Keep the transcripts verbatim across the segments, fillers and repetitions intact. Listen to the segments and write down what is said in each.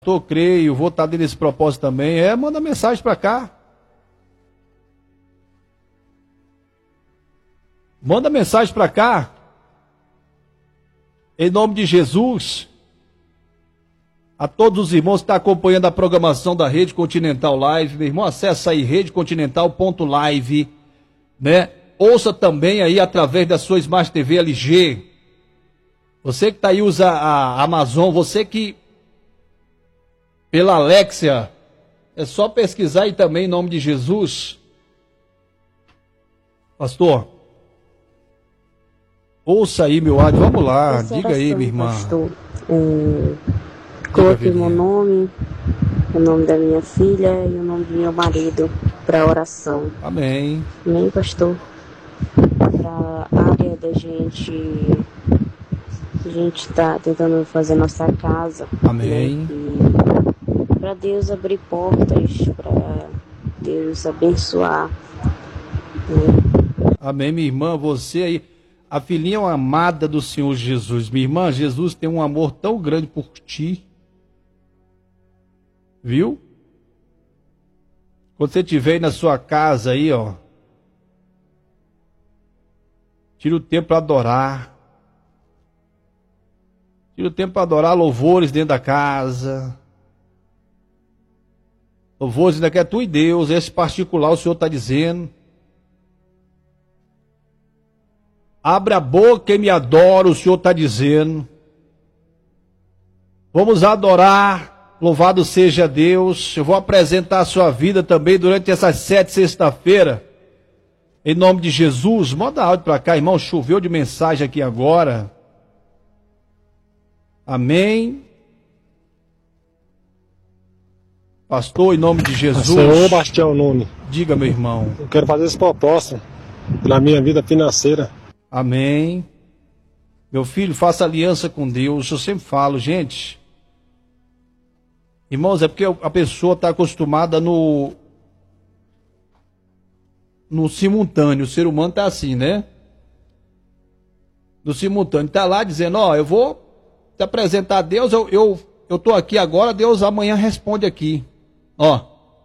Eu creio, vou estar dentro desse propósito também. É, manda mensagem para cá. Manda mensagem para cá. Em nome de Jesus. A todos os irmãos que estão acompanhando a programação da Rede Continental Live. Meu irmão, acessa aí rede continental ponto live, né? Ouça também aí através da sua Smart T V L G. Você que está aí usa a Amazon, você que pela Alexia, é só pesquisar aí também em nome de Jesus. Pastor, ouça aí meu áudio, vamos lá, Essa diga aí, oração, minha irmã. Pastor, é, coloque meu nome, o nome da minha filha e o nome do meu marido para oração. Amém. Amém, pastor? Para a área da gente, a gente está tentando fazer nossa casa. Amém. Né? Para Deus abrir portas, para Deus abençoar. Né? Amém, minha irmã, você aí, a filhinha é uma amada do Senhor Jesus. Minha irmã, Jesus tem um amor tão grande por ti. Viu? Quando você estiver aí na sua casa aí, ó, tira o tempo para adorar. Tira o tempo para adorar, louvores dentro da casa. Louvores ainda que é tu e Deus, esse particular o Senhor está dizendo. Abre a boca e me adora, o Senhor está dizendo. Vamos adorar, louvado seja Deus. Eu vou apresentar a sua vida também durante essas sete sexta-feiras. Em nome de Jesus, manda áudio para cá, irmão, choveu de mensagem aqui agora. Amém. Pastor, em nome de Jesus. Senhor Bastião Nunes. Diga, meu irmão. Eu quero fazer esse propósito pela minha vida financeira. Amém. Meu filho, faça aliança com Deus. Eu sempre falo, gente. Irmãos, é porque a pessoa está acostumada no no simultâneo. O ser humano está assim, né? No simultâneo. Está lá dizendo, ó, eu vou te apresentar a Deus, eu eu eu tô aqui agora, Deus amanhã responde aqui. Ó.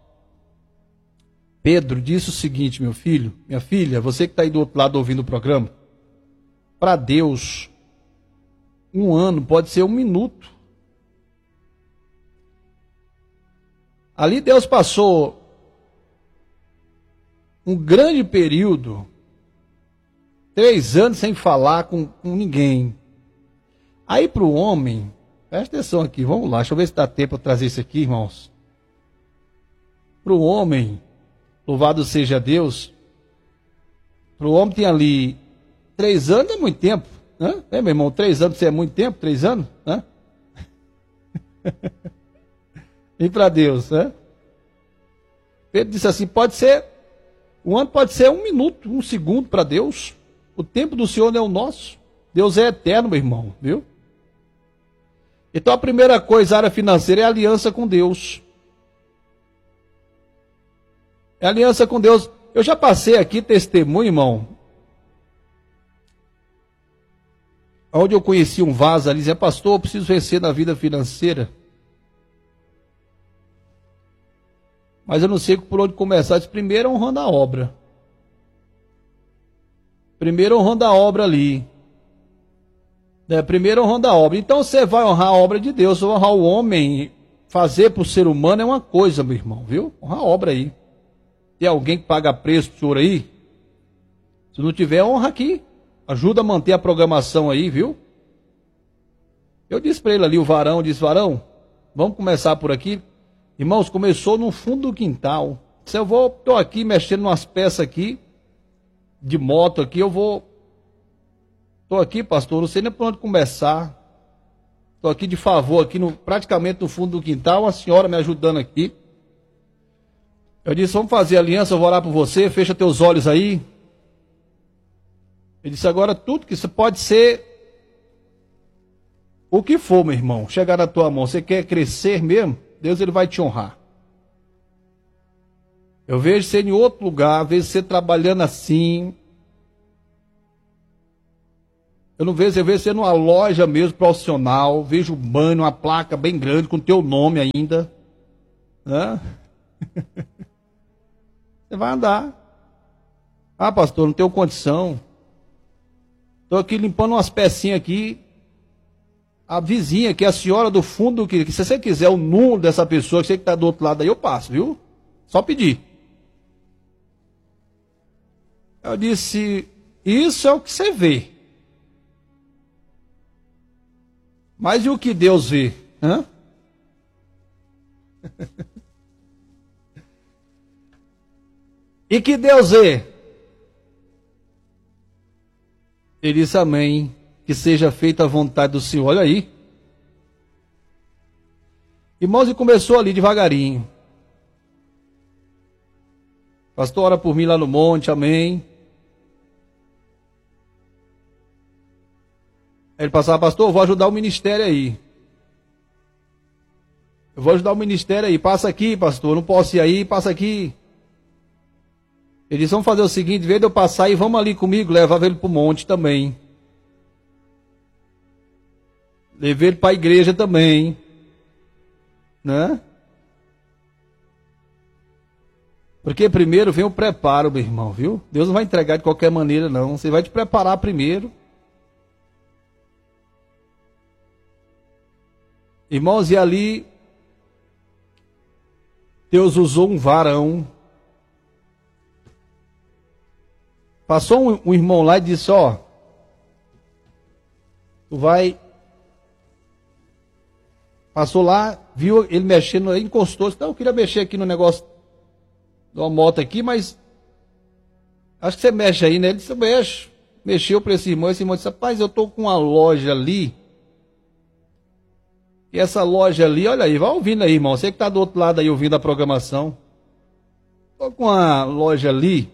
Pedro disse o seguinte, meu filho, minha filha, você que está aí do outro lado ouvindo o programa, para Deus, um ano pode ser um minuto. Ali Deus passou um grande período, três anos sem falar com, com ninguém. Aí para o homem, presta atenção aqui, vamos lá, deixa eu ver se dá tempo para trazer isso aqui, irmãos. Para o homem, louvado seja Deus, para o homem tem ali três anos é muito tempo, né? É, meu irmão, três anos é muito tempo, três anos, né? E para Deus, né? Pedro disse assim, pode ser, um ano pode ser um minuto, um segundo para Deus. O tempo do Senhor não é o nosso. Deus é eterno, meu irmão, viu? Então a primeira coisa, a área financeira, é a aliança com Deus. É aliança com Deus. Eu já passei aqui testemunho, irmão, onde eu conheci um vaso ali, dizia, pastor, eu preciso vencer na vida financeira. Mas eu não sei por onde começar. Disse, primeiro honrando a obra. Primeiro honrando a obra ali. É, primeiro honrando a obra. Então você vai honrar a obra de Deus, honrar o homem, fazer para o ser humano é uma coisa, meu irmão, viu? Honrar a obra aí. Tem alguém que paga preço pro senhor aí? Se não tiver, honra aqui. Ajuda a manter a programação aí, viu? Eu disse para ele ali, o varão, disse, varão, vamos começar por aqui. Irmãos, começou no fundo do quintal. Se eu vou, estou aqui mexendo umas peças aqui, de moto aqui, eu vou... Estou aqui, pastor, não sei nem por onde começar. Estou aqui de favor, aqui no, praticamente no fundo do quintal, a senhora me ajudando aqui. Eu disse, vamos fazer aliança, eu vou orar por você, fecha teus olhos aí. Ele disse, agora tudo que isso pode ser o que for, meu irmão, chegar na tua mão. Você quer crescer mesmo? Deus ele vai te honrar. Eu vejo você em outro lugar, vejo você trabalhando assim. Eu não vejo, eu vejo você numa loja mesmo, profissional, vejo um banner, uma placa bem grande, com teu nome ainda. Né? Você vai andar. Ah, pastor, não tenho condição. Estou aqui limpando umas pecinhas aqui. A vizinha, que é a senhora do fundo, que, que se você quiser o número dessa pessoa, que você que está do outro lado aí, eu passo, viu? Só pedir. Eu disse, isso é o que você vê. Mas e o que Deus vê? Hã? E que Deus vê? Ele disse amém, que seja feita a vontade do Senhor. Olha aí. Irmãos, e começou ali devagarinho. Pastor, ora por mim lá no monte, amém. Ele passava, pastor, eu vou ajudar o ministério aí. Eu vou ajudar o ministério aí. Passa aqui, pastor, eu não posso ir aí, passa aqui. Ele disse, vamos fazer o seguinte, em vez de eu passar aí, vamos ali comigo, levava ele para o monte também. Levei ele para a igreja também. Né? Porque primeiro vem o preparo, meu irmão, viu? Deus não vai entregar de qualquer maneira, não. Você vai te preparar primeiro. Irmãos, e ali Deus usou um varão. Passou um, um irmão lá e disse, ó, tu vai... Passou lá, viu ele mexendo, encostou, disse, não, eu queria mexer aqui no negócio de uma moto aqui, mas acho que você mexe aí, né? Ele disse, mexe. Mexeu para esse irmão, esse irmão disse, rapaz, eu tô com uma loja ali, e essa loja ali, olha aí, vai ouvindo aí, irmão, você que está do outro lado aí ouvindo a programação, tô com uma loja ali,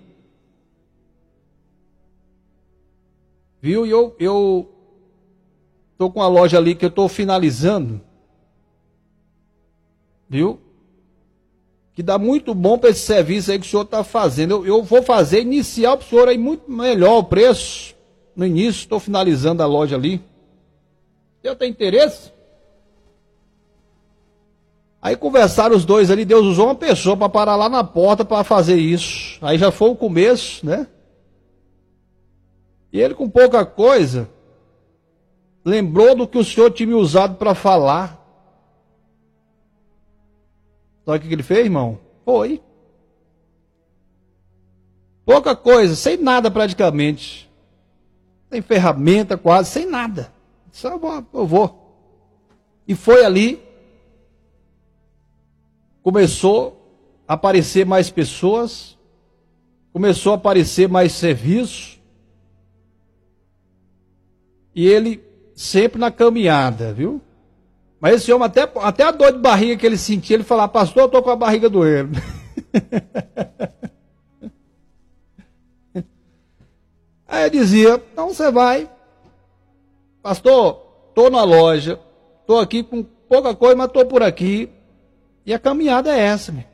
viu, e eu, eu tô com uma loja ali que eu tô finalizando, viu? Que dá muito bom para esse serviço aí que o senhor está fazendo. Eu, eu vou fazer inicial para o senhor aí muito melhor o preço. No início, estou finalizando a loja ali. Eu tenho interesse? Aí conversaram os dois ali, Deus usou uma pessoa para parar lá na porta para fazer isso. Aí já foi o começo, né? E ele com pouca coisa, lembrou do que o senhor tinha me usado para falar. Sabe o que ele fez, irmão? Foi. Pouca coisa, sem nada praticamente. Sem ferramenta quase, sem nada. Só eu vou. E foi ali. Começou a aparecer mais pessoas. Começou a aparecer mais serviço. E ele sempre na caminhada, viu? Mas esse homem, até, até a dor de barriga que ele sentia, ele falava, pastor, eu estou com a barriga doendo. Aí eu dizia, então você vai. Pastor, estou na loja, estou aqui com pouca coisa, mas estou por aqui. E a caminhada é essa, meu.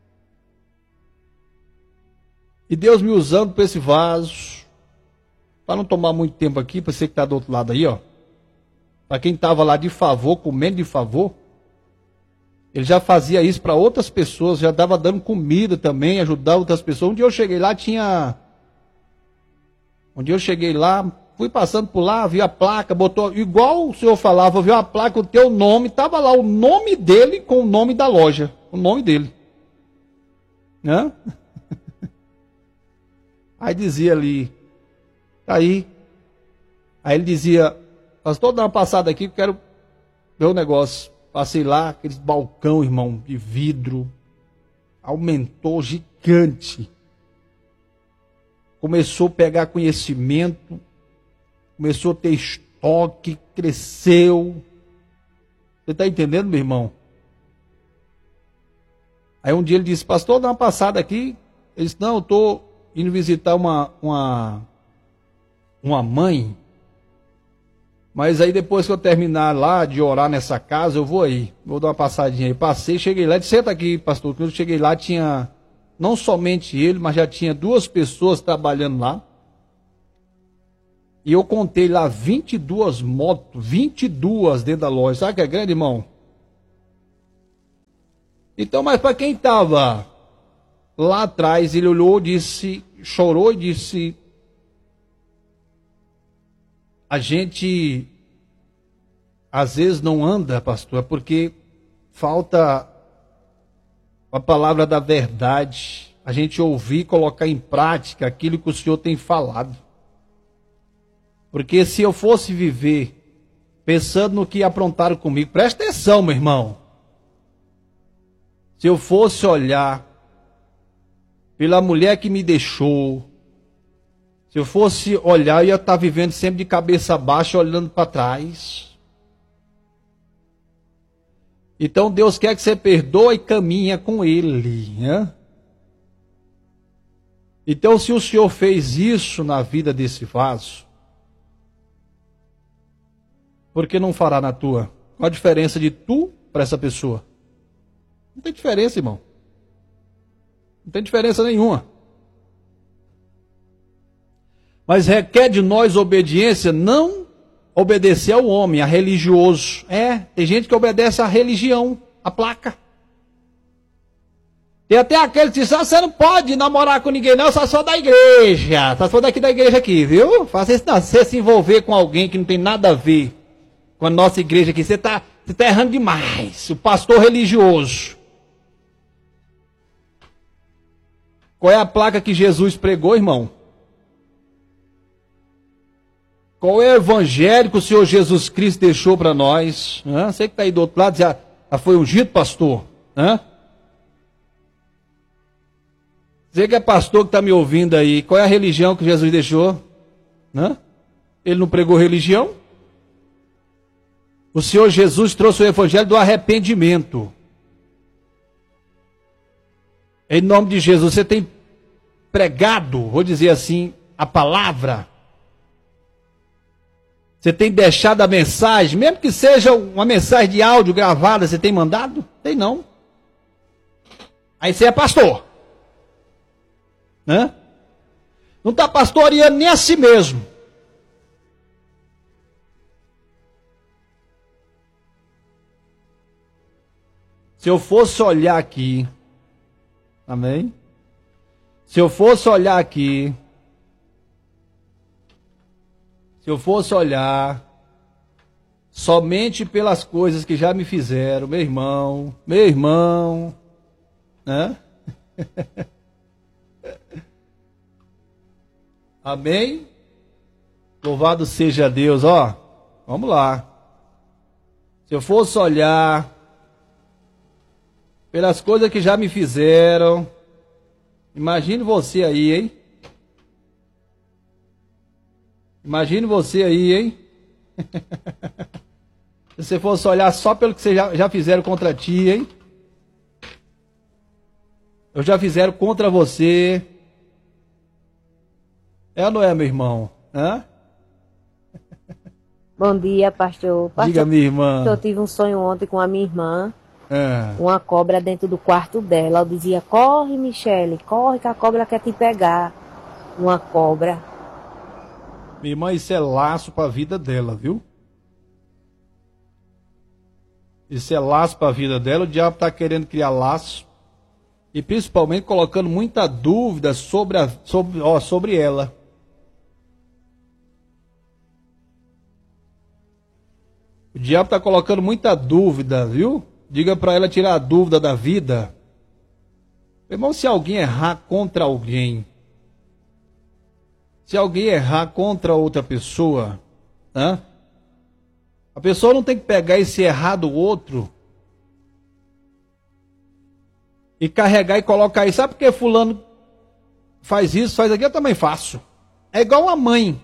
E Deus me usando para esse vaso, para não tomar muito tempo aqui, para você que está do outro lado aí, ó. Para quem estava lá de favor, comendo de favor, ele já fazia isso para outras pessoas, já estava dando comida também, ajudava outras pessoas. Um dia eu cheguei lá, tinha... Um dia eu cheguei lá, fui passando por lá, vi a placa, botou... Igual o senhor falava, viu a placa, o teu nome, estava lá o nome dele com o nome da loja, o nome dele. Né? Aí dizia ali, aí, aí ele dizia... Pastor, dá uma passada aqui, quero ver o negócio. Passei lá, aqueles balcão, irmão, de vidro. Aumentou gigante. Começou a pegar conhecimento. Começou a ter estoque, cresceu. Você está entendendo, meu irmão? Aí um dia ele disse, pastor, dá uma passada aqui. Ele disse, não, eu estou indo visitar uma, uma, uma mãe. Mas aí depois que eu terminar lá de orar nessa casa, eu vou aí. Vou dar uma passadinha aí. Passei, cheguei lá, disse, senta aqui, pastor. Quando eu cheguei lá, tinha não somente ele, mas já tinha duas pessoas trabalhando lá. E eu contei lá vinte e duas motos, vinte e duas dentro da loja. Sabe que é grande, irmão? Então, mas para quem estava lá atrás, ele olhou, disse, chorou e disse: a gente às vezes não anda, pastor, é porque falta a palavra da verdade, a gente ouvir e colocar em prática aquilo que o Senhor tem falado. Porque se eu fosse viver pensando no que aprontaram comigo, presta atenção, meu irmão. Se eu fosse olhar pela mulher que me deixou, se eu fosse olhar, eu ia estar vivendo sempre de cabeça baixa, olhando para trás. Então Deus quer que você perdoe e caminha com Ele, né? Então, se o Senhor fez isso na vida desse vaso, por que não fará na tua? Qual a diferença de tu para essa pessoa? Não tem diferença, irmão. Não tem diferença nenhuma. Mas requer de nós obediência, não obedecer ao homem, a religioso. É, tem gente que obedece à religião, à placa. Tem até aquele que diz: ah, você não pode namorar com ninguém não, só sou da igreja. Só sou daqui da igreja aqui, viu? Faça isso não. Você se envolver com alguém que não tem nada a ver com a nossa igreja aqui, você está você tá errando demais. O pastor religioso. Qual é a placa que Jesus pregou, irmão? Qual é o evangelho que o Senhor Jesus Cristo deixou para nós? Hã? Você que está aí do outro lado, já, já foi ungido, pastor? Hã? Você que é pastor que está me ouvindo aí, qual é a religião que Jesus deixou? Hã? Ele não pregou religião? O Senhor Jesus trouxe o evangelho do arrependimento. Em nome de Jesus, você tem pregado, vou dizer assim, a palavra. Você tem deixado a mensagem, mesmo que seja uma mensagem de áudio gravada, você tem mandado? Tem não. Aí você é pastor. Né? Não está pastoreando nem a si mesmo. Se eu fosse olhar aqui, amém? Se eu fosse olhar aqui, se eu fosse olhar somente pelas coisas que já me fizeram, meu irmão, meu irmão, né? Amém? Louvado seja Deus, ó. Vamos lá. Se eu fosse olhar pelas coisas que já me fizeram, imagine você aí, hein? Imagine você aí, hein? Se você fosse olhar só pelo que vocês já, já fizeram contra ti, hein? Eu já fizeram contra você. É ou não é, meu irmão? Hã? Bom dia, pastor. pastor. Diga, minha irmã. Eu tive um sonho ontem com a minha irmã. É. Uma cobra dentro do quarto dela. Eu dizia: corre, Michele, corre que a cobra quer te pegar. Uma cobra. Minha irmã, isso é laço para a vida dela, viu? Isso é laço para a vida dela. O diabo está querendo criar laço. E principalmente colocando muita dúvida sobre, a, sobre, ó, sobre ela. O diabo está colocando muita dúvida, viu? Diga para ela tirar a dúvida da vida. Irmão, se alguém errar contra alguém, se alguém errar contra outra pessoa, né? A pessoa não tem que pegar esse errar do outro e carregar e colocar aí. Sabe por que fulano faz isso, faz aquilo? Eu também faço. É igual a mãe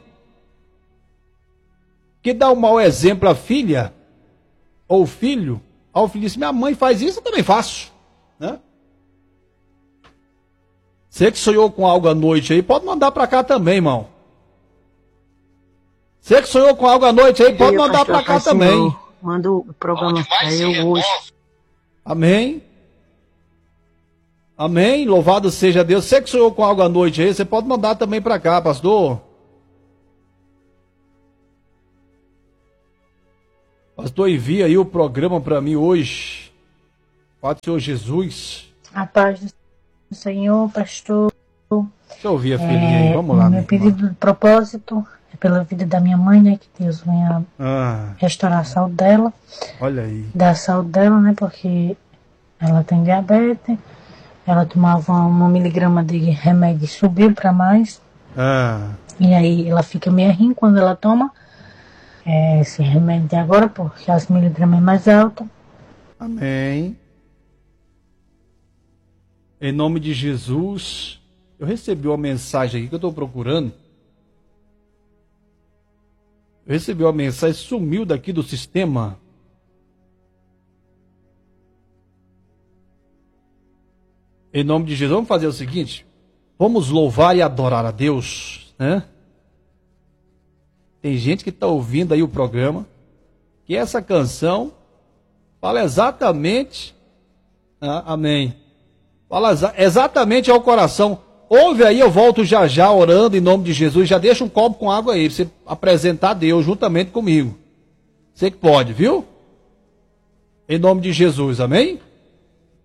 que dá um mau exemplo à filha ou filho. Ao filho diz: minha mãe faz isso, eu também faço. Né? Você que sonhou com algo à noite aí, pode mandar para cá também, irmão. Você que sonhou com algo à noite aí, pode mandar para cá também. Manda o programa para eu hoje. Amém. Amém. Louvado seja Deus. Você que sonhou com algo à noite aí, você pode mandar também para cá, pastor. Pastor, envia aí o programa para mim hoje. Pai do Senhor Jesus. A paz do Senhor, pastor. Deixa eu ouvir a filhinha aí, vamos lá. Meu pedido de propósito é pela vida da minha mãe, né? Que Deus venha ah, restaurar a saúde dela. Olha aí. Dar a saúde dela, né? Porque ela tem diabetes. Ela tomava uma miligrama de remédio e subiu para mais. Ah. E aí ela fica meio ruim quando ela toma é, esse remédio de agora, porque as miligramas é mais alta. Amém. Em nome de Jesus. Eu recebi uma mensagem aqui que eu estou procurando. Eu recebi uma mensagem, sumiu daqui do sistema. Em nome de Jesus, vamos fazer o seguinte. Vamos louvar e adorar a Deus, né? Tem gente que está ouvindo aí o programa, que essa canção fala exatamente, ah, amém, fala exa- exatamente ao coração. Ouve aí, eu volto já já orando em nome de Jesus. Já deixa um copo com água aí, para você apresentar a Deus juntamente comigo. Você que pode, viu? Em nome de Jesus, amém?